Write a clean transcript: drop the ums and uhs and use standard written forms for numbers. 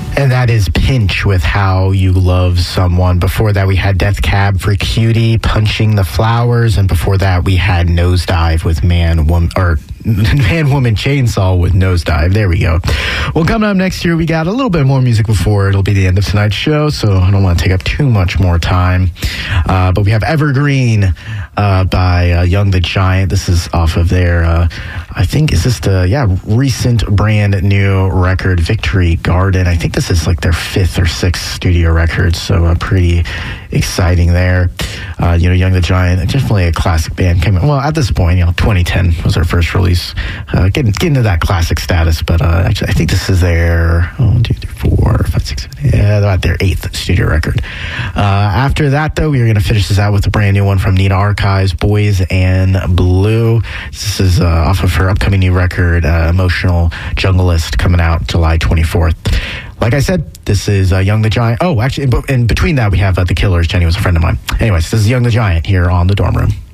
And that is Pinch with How You Love Someone. Before that, we had Death Cab for Cutie, Punching the Flowers. And before that, we had Nosedive with Man, Woman Chainsaw with Nosedive. There we go. Well, coming up next year, we got a little bit more music before it'll be the end of tonight's show, so I don't want to take up too much more time. But we have Evergreen by Young the Giant. This is off of their, I think, is this the, recent brand new record, Victory Garden. I think this is like their 5th or 6th studio record, so pretty exciting there. Young the Giant, definitely a classic band. At this point, 2010 was their first release. Getting to that classic status, but actually, I think this is their 1, 2, 3, 4, 5, 6, 7, they're at their 8th studio record. After that, though, we are going to finish this out with a brand new one from Nina Archives, Boys and Blue. This is off of her upcoming new record, Emotional Junglist, coming out July 24th. Like I said, this is Young the Giant. Oh, actually, in between that, we have The Killers. Jenny was a friend of mine. Anyways, this is Young the Giant here on The Dorm Room.